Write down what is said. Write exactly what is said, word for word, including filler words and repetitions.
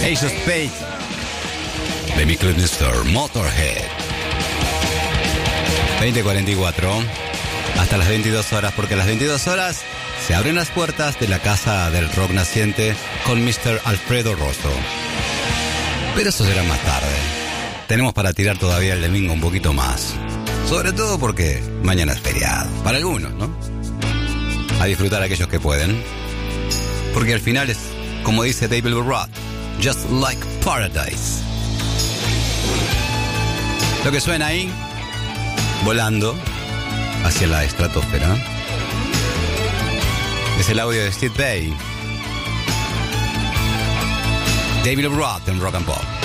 Ace of Spades de Michael mister Motorhead. veinte cuarenta y cuatro hasta las veintidós horas, porque a las veintidós horas se abren las puertas de la casa del rock naciente con mister Alfredo Rosso. Pero eso será más tarde. Tenemos para tirar todavía el domingo un poquito más, sobre todo porque mañana es feriado, para algunos, ¿no? A disfrutar a aquellos que pueden, porque al final es, como dice David Lee Roth, just like paradise. Lo que suena ahí, volando hacia la estratosfera, es el audio de Steve Vai, David Lee Roth en Rock and Pop.